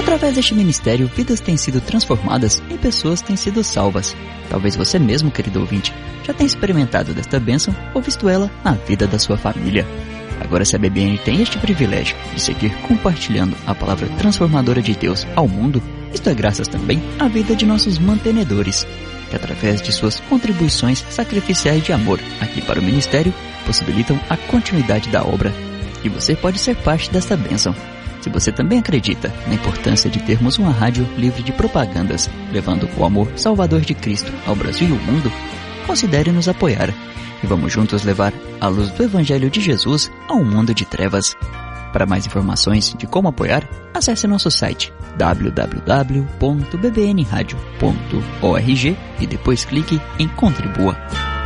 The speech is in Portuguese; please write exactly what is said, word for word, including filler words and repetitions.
Através deste ministério, vidas têm sido transformadas e pessoas têm sido salvas. Talvez você mesmo, querido ouvinte, já tenha experimentado desta bênção ou visto ela na vida da sua família. Agora, se a B B N tem este privilégio de seguir compartilhando a palavra transformadora de Deus ao mundo, isto é graças também à vida de nossos mantenedores, que através de suas contribuições sacrificiais de amor aqui para o ministério, possibilitam a continuidade da obra. E você pode ser parte dessa bênção. Se você também acredita na importância de termos uma rádio livre de propagandas, levando o amor salvador de Cristo ao Brasil e ao mundo, considere nos apoiar. E vamos juntos levar a luz do Evangelho de Jesus a um mundo de trevas. Para mais informações de como apoiar, acesse nosso site w w w ponto b b n radio ponto org e depois clique em Contribua.